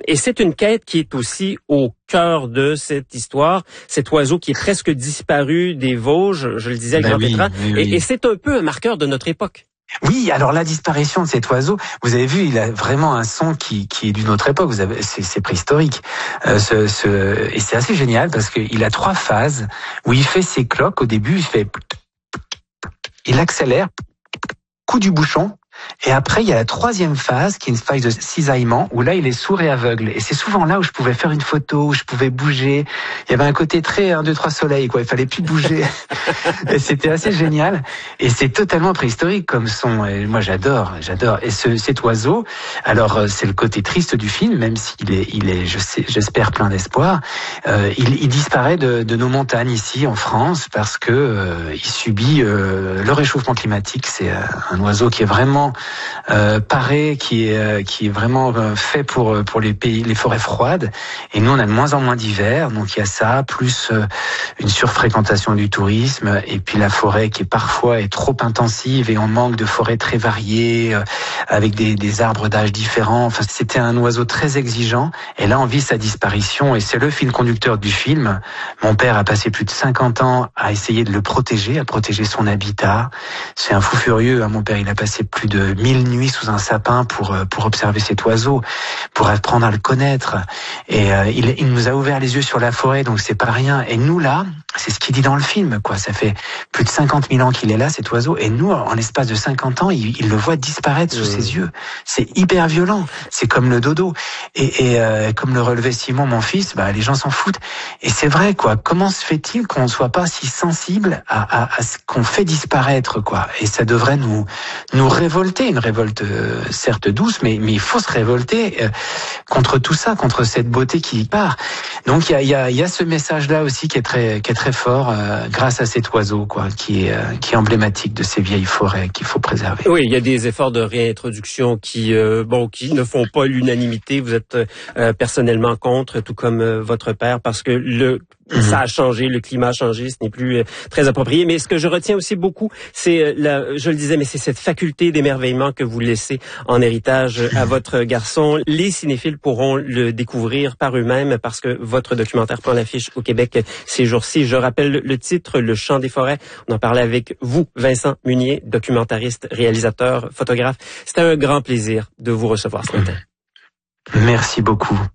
Et c'est une quête qui est aussi au cœur de cette histoire, cet oiseau qui est presque disparu des Vosges, je le disais, le grand tétras, et c'est un peu un marqueur de notre époque. Oui, alors la disparition de cet oiseau, vous avez vu, il a vraiment un son qui est d'une autre époque. C'est préhistorique. Et c'est assez génial parce qu'il a 3 phases où il fait ses cloques. Au début, il accélère, coup du bouchon. Et après, il y a la 3e phase, qui est une phase de cisaillement, où là, il est sourd et aveugle. Et c'est souvent là où je pouvais faire une photo, où je pouvais bouger. Il y avait un côté très 1, 2, 3 soleil, quoi. Il fallait plus bouger. Et c'était assez génial. Et c'est totalement préhistorique comme son. Et moi, j'adore. Et cet oiseau, alors, c'est le côté triste du film, même s'il est, j'espère plein d'espoir. Il disparaît de nos montagnes ici, en France, parce que, il subit, le réchauffement climatique. C'est un oiseau qui est vraiment paré, qui est vraiment fait pour les forêts froides. Et nous, on a de moins en moins d'hiver, donc il y a ça, plus une surfréquentation du tourisme, et puis la forêt qui parfois est trop intensive, et on manque de forêts très variées, avec des arbres d'âge différents. Enfin, c'était un oiseau très exigeant, et là on vit sa disparition, et c'est le fil conducteur du film. Mon père a passé plus de 50 ans à essayer de le protéger, à protéger son habitat. C'est un fou furieux, hein. Mon père, il a passé plus de 1000 nuits sous un sapin pour observer cet oiseau, pour apprendre à le connaître. Et il nous a ouvert les yeux sur la forêt, donc c'est pas rien. Et nous là, c'est ce qu'il dit dans le film, quoi. Ça fait plus de 50 000 ans qu'il est là, cet oiseau. Et nous, en l'espace de 50 ans, il le voit disparaître sous ses yeux. C'est hyper violent. C'est comme le dodo. Et comme le relevait Simon, mon fils, les gens s'en foutent. Et c'est vrai, quoi. Comment se fait-il qu'on ne soit pas si sensible à ce qu'on fait disparaître, quoi. Et ça devrait nous révolter. Une révolte, certes douce, mais il faut se révolter contre tout ça, contre cette beauté qui part. Donc il y a ce message-là aussi qui est très fort grâce à cet oiseau, quoi, qui est emblématique de ces vieilles forêts qu'il faut préserver. Oui, il y a des efforts de réintroduction qui ne font pas l'unanimité. Vous êtes personnellement contre, tout comme votre père, parce que ça a changé, le climat a changé, ce n'est plus très approprié. Mais ce que je retiens aussi beaucoup, c'est, je le disais, mais c'est cette faculté d'émerveillement que vous laissez en héritage à votre garçon. Les cinéphiles pourront le découvrir par eux-mêmes parce que votre documentaire prend l'affiche au Québec ces jours-ci. Je rappelle le titre, Le Chant des forêts. On en parlait avec vous, Vincent Munier, documentariste, réalisateur, photographe. C'était un grand plaisir de vous recevoir ce matin. Merci beaucoup.